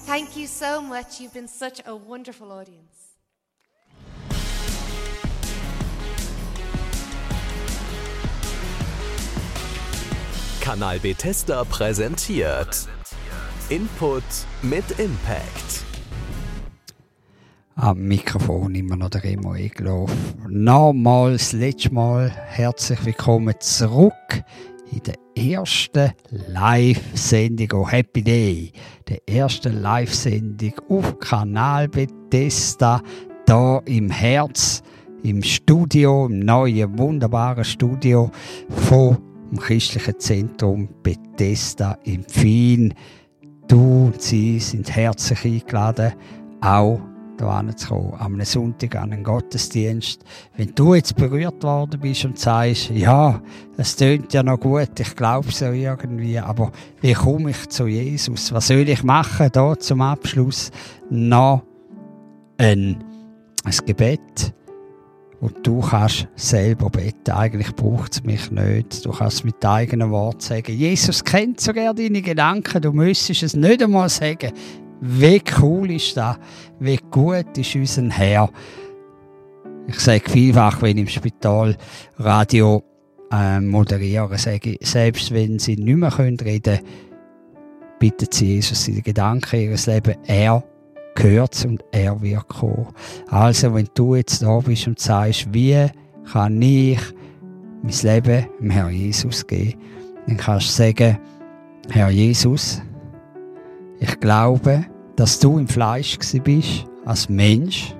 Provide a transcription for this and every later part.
Thank you so much. You've been such a wonderful audience. Kanal Bethesda präsentiert Input mit Impact. Am Mikrofon immer noch der Remo Egloff. Nochmals, letztes Mal herzlich willkommen zurück in der ersten Live-Sendung. Oh, Happy Day! Der ersten Live-Sendung auf Kanal Bethesda, hier im Herz, im Studio, im neuen, wunderbaren Studio vom Christlichen Zentrum Bethesda in Pfien. Du und sie sind herzlich eingeladen, auch hierher zu kommen, am Sonntag an einen Gottesdienst. Wenn du jetzt berührt worden bist und sagst, ja, es tönt ja noch gut, ich glaube so irgendwie, aber wie komme ich zu Jesus? Was soll ich machen? Da zum Abschluss noch ein Gebet, wo du kannst selber beten. Eigentlich braucht es mich nicht. Du kannst mit eigenen Worten sagen, Jesus kennt sogar deine Gedanken, du müsstest es nicht einmal sagen. Wie cool ist das? Wie gut ist unser Herr? Ich sage vielfach, wenn ich im Spital Radio moderiere, sage ich, selbst wenn sie nicht mehr reden können, bitten sie Jesus in den Gedanken ihres Lebens. Er gehört und er wird kommen. Also, wenn du jetzt da bist und sagst, wie kann ich mein Leben dem Herr Jesus geben, dann kannst du sagen, Herr Jesus, ich glaube, dass du im Fleisch bist, als Mensch,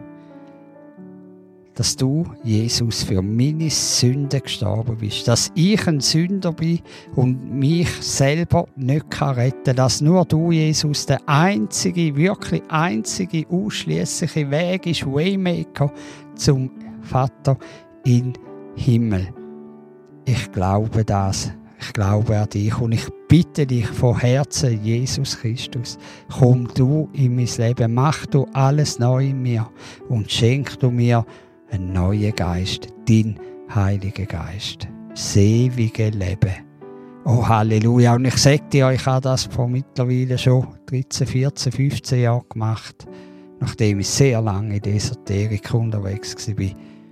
dass du, Jesus, für meine Sünden gestorben bist, dass ich ein Sünder bin und mich selber nicht retten kann, dass nur du, Jesus, der einzige, wirklich einzige, ausschliessliche Weg ist, Waymaker zum Vater im Himmel. Ich glaube das. Ich glaube an dich und ich bitte dich von Herzen, Jesus Christus, komm du in mein Leben, mach du alles neu in mir und schenk du mir einen neuen Geist, dein Heiliger Geist, das ewige Leben. Oh Halleluja! Und ich sage dir, ich habe das vor mittlerweile schon 13, 14, 15 Jahren gemacht, nachdem ich sehr lange in der Esoterik unterwegs war.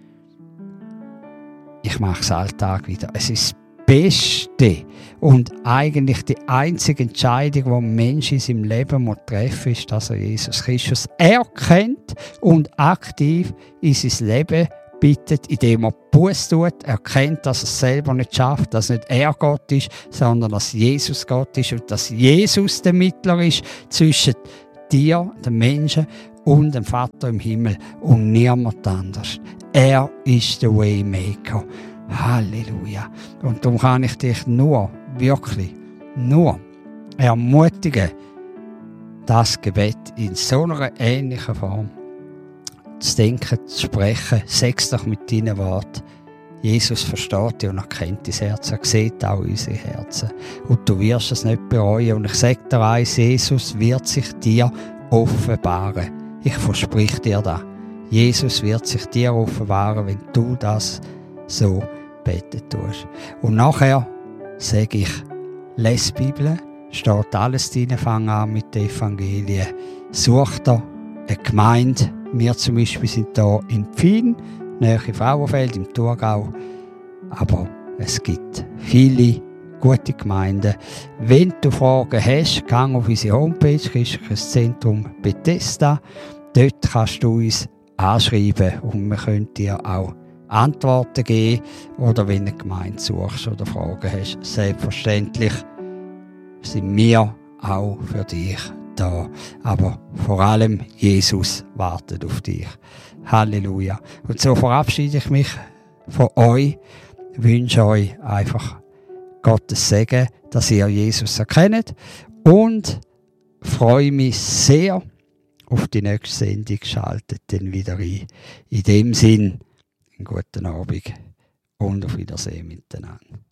Ich mache es Alltag wieder. Es ist Beste und eigentlich die einzige Entscheidung, die ein Mensch in seinem Leben treffen muss, ist, dass er Jesus Christus erkennt und aktiv in sein Leben bittet, indem er Buße tut, erkennt, dass er es selber nicht schafft, dass nicht er Gott ist, sondern dass Jesus Gott ist und dass Jesus der Mittler ist zwischen dir, dem Menschen, und dem Vater im Himmel und niemand anders. Er ist der Waymaker. Halleluja. Und darum kann ich dich nur, wirklich, nur ermutigen, das Gebet in so einer ähnlichen Form zu denken, zu sprechen. Sag's doch mit deinen Worten. Jesus versteht dich und erkennt dein Herz. Er sieht auch unsere Herzen. Und du wirst es nicht bereuen. Und ich sage dir eins, Jesus wird sich dir offenbaren. Ich verspreche dir das. Jesus wird sich dir offenbaren, wenn du das so beten tust. Und nachher sage ich, lese die Bibel, steht alles drin, fang an mit den Evangelien. Such dir eine Gemeinde. Wir zum Beispiel sind hier in Pfien, nahe Frauenfeld im Thurgau. Aber es gibt viele gute Gemeinden. Wenn du Fragen hast, geh auf unsere Homepage, Christliches Zentrum Bethesda. Dort kannst du uns anschreiben und wir können dir auch Antworten geben oder wenn du eine Gemeinde suchst oder Fragen hast. Selbstverständlich sind wir auch für dich da. Aber vor allem Jesus wartet auf dich. Halleluja. Und so verabschiede ich mich von euch. Wünsche euch einfach Gottes Segen, dass ihr Jesus erkennt und freue mich sehr auf die nächste Sendung. Schaltet dann wieder ein. In dem Sinn, einen guten Abend und auf Wiedersehen miteinander.